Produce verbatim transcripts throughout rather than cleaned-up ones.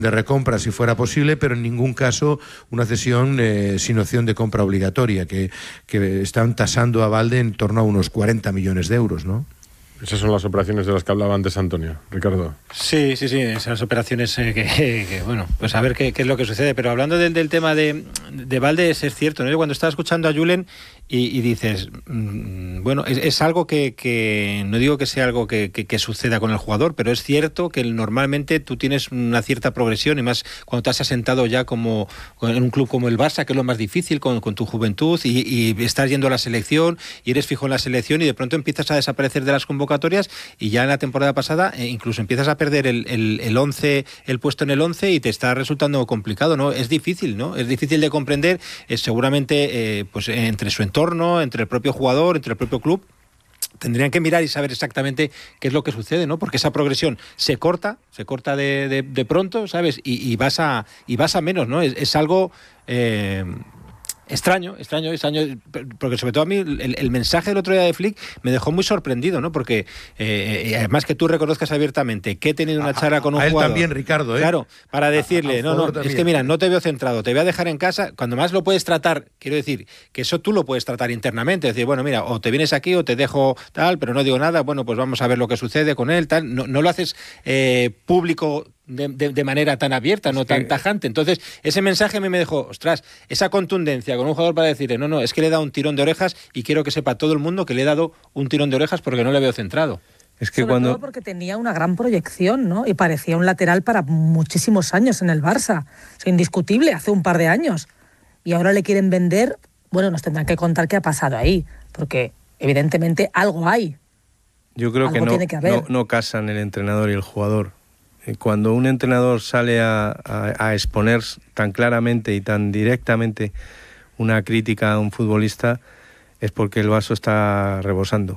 de recompra si fuera posible, pero en ningún caso una cesión eh, sin opción de compra obligatoria, que, que están tasando a Balde en torno a unos cuarenta millones de euros, ¿no? Esas son las operaciones de las que hablaba antes Antonio. Ricardo. Sí, sí, sí, esas operaciones eh, que, que, bueno, pues a ver qué, qué es lo que sucede. Pero hablando del, del tema de, de Balde, es, es cierto, ¿no? Yo cuando estaba escuchando a Julen y, y dices, mmm, bueno, es, es algo que, que, no digo que sea algo que, que, que suceda con el jugador, pero es cierto que normalmente tú tienes una cierta progresión, y más cuando te has asentado ya como en un club como el Barça, que es lo más difícil con, con tu juventud, y, y estás yendo a la selección y eres fijo en la selección, y de pronto empiezas a desaparecer de las convocatorias, y ya en la temporada pasada eh, incluso empiezas a perder el, el, el once, el puesto en el once, y te está resultando complicado, ¿no? Es difícil, ¿no? Es difícil de comprender, eh, seguramente eh, pues entre su entorno, entre el propio jugador, entre el propio club. Tendrían que mirar y saber exactamente qué es lo que sucede, ¿no? Porque esa progresión se corta, se corta de, de, de pronto, ¿sabes? Y, y vas a y vas a menos, ¿no? Es, es algo eh, extraño, extraño, extraño, porque sobre todo a mí el, el mensaje del otro día de Flick me dejó muy sorprendido, ¿no? Porque eh, además que tú reconozcas abiertamente que he tenido una charla con un a él jugador. También, Ricardo, ¿eh? Claro, para decirle, a, a no, no, también. Es que mira, no te veo centrado, te voy a dejar en casa. Cuando más lo puedes tratar, quiero decir, que eso tú lo puedes tratar internamente, es decir, bueno, mira, o te vienes aquí o te dejo tal, pero no digo nada, bueno, pues vamos a ver lo que sucede con él, tal. No, no lo haces eh, público De, de, de manera tan abierta, no es tan que... tajante. Entonces, ese mensaje a mí me dejó, ostras, esa contundencia con un jugador para decirle, no, no, es que le he dado un tirón de orejas, y quiero que sepa todo el mundo que le he dado un tirón de orejas porque no le veo centrado. Es que Sobre cuando... todo porque tenía una gran proyección, ¿no? Y parecía un lateral para muchísimos años en el Barça. O sea, indiscutible, hace un par de años. Y ahora le quieren vender, bueno, nos tendrán que contar qué ha pasado ahí, porque evidentemente algo hay. Yo creo algo que, no, tiene que haber. no, no casan el entrenador y el jugador. Cuando un entrenador sale a, a, a exponer tan claramente y tan directamente una crítica a un futbolista, es porque el vaso está rebosando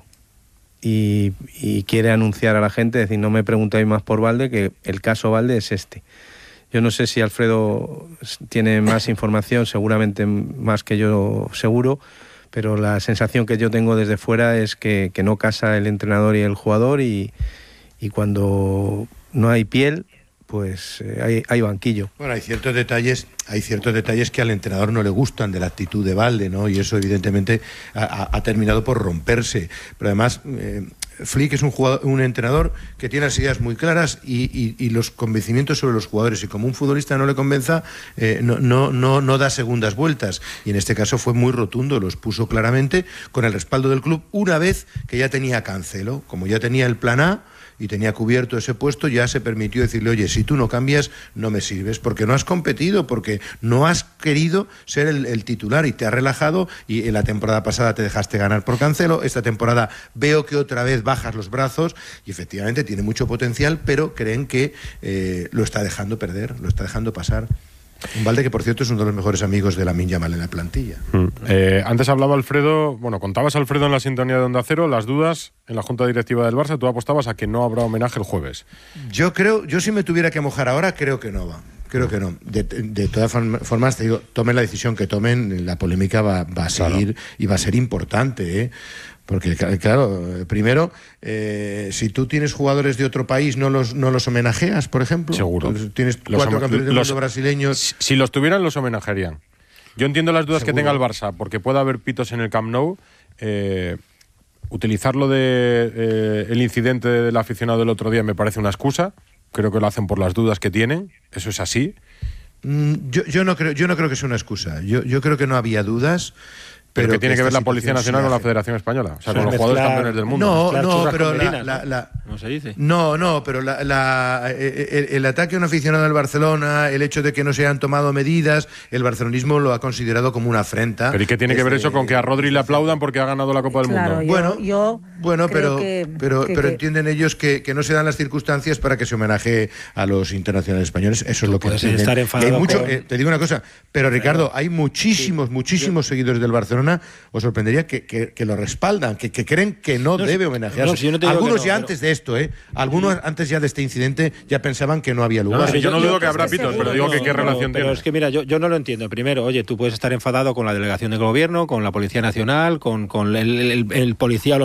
y, y quiere anunciar a la gente, decir, no me preguntéis más por Balde, que el caso Balde es este. Yo no sé si Alfredo tiene más información, seguramente más que yo seguro, pero la sensación que yo tengo desde fuera es que, que no casa el entrenador y el jugador, y, y cuando no hay piel, pues eh, hay, hay banquillo. Bueno, hay ciertos detalles, hay ciertos detalles que al entrenador no le gustan de la actitud de Balde, ¿no? Y eso evidentemente ha, ha terminado por romperse. Pero además, eh, Flick es un jugador, un entrenador que tiene las ideas muy claras y, y, y los convencimientos sobre los jugadores. Y como un futbolista no le convenza, eh, no, no, no, no da segundas vueltas. Y en este caso fue muy rotundo, los puso claramente con el respaldo del club, una vez que ya tenía Cancelo, como ya tenía el plan A y tenía cubierto ese puesto, ya se permitió decirle, oye, si tú no cambias, no me sirves, porque no has competido, porque no has querido ser el, el titular y te has relajado, y en la temporada pasada te dejaste ganar por Cancelo, esta temporada veo que otra vez bajas los brazos, y efectivamente tiene mucho potencial, pero creen que eh, lo está dejando perder, lo está dejando pasar. Un Balde que, por cierto, es uno de los mejores amigos de Lamine Yamal en la plantilla. Mm. Eh, antes hablaba Alfredo, bueno, contabas Alfredo en la sintonía de Onda Cero, las dudas en la Junta Directiva del Barça, tú apostabas a que no habrá homenaje el jueves. Yo creo, yo si me tuviera que mojar ahora, creo que no va. Creo que no. De, de todas formas, te digo, tomen la decisión que tomen, la polémica va, va a seguir, claro, y va a ser importante, ¿eh? Porque, claro, primero, eh, si tú tienes jugadores de otro país, ¿no los, no los homenajeas, por ejemplo? Seguro. Entonces, tienes cuatro los, campeones del los, mundo brasileños. Si los tuvieran, los homenajearían. Yo entiendo las dudas Seguro. que tenga el Barça, porque puede haber pitos en el Camp Nou. Eh, utilizarlo de eh, el incidente del aficionado del otro día me parece una excusa. Creo que lo hacen por las dudas que tienen. Eso es así. Mm, yo, yo, no creo, yo no creo que sea una excusa. Yo, yo creo que no había dudas. Pero, pero que tiene que, que ver la Policía Nacional con la hace. Federación Española, o sea, o sea, con los mezclar, jugadores campeones del mundo. No, no, pero la, merinas, la, ¿no? la, ¿Cómo se dice? No, no, pero la, la, el, el ataque a un aficionado del Barcelona, el hecho de que no se hayan tomado medidas, el barcelonismo lo ha considerado como una afrenta. Pero ¿y qué tiene que ver eso con que a Rodri le aplaudan porque ha ganado la Copa del Claro, Mundo? yo, bueno, yo bueno, pero, que, pero, que, pero que... entienden ellos que, que no se dan las circunstancias para que se homenaje a los internacionales españoles. Eso es lo que puedes entienden. estar enfadado Y hay mucho, con... eh, te digo una cosa, pero Ricardo, hay muchísimos, muchísimos seguidores del Barcelona. Os sorprendería que, que, que lo respaldan, que, que creen que no, no debe homenajearse. No, si yo no te digo Algunos que no, ya pero... antes de esto, ¿eh? Algunos antes ya de este incidente ya pensaban que no había lugar. No, no, si yo no yo, digo que habrá es que pitos, seguro, pero digo no, que qué no, relación pero tiene. es que mira, yo, yo no lo entiendo. Primero, oye, tú puedes estar enfadado con la delegación del gobierno, con la Policía Nacional, con, con el, el, el policía o los policías en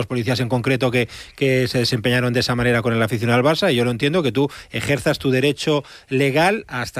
concreto que, que se desempeñaron de esa manera con el aficionado al Barça, y yo lo entiendo, que tú ejerzas tu derecho legal hasta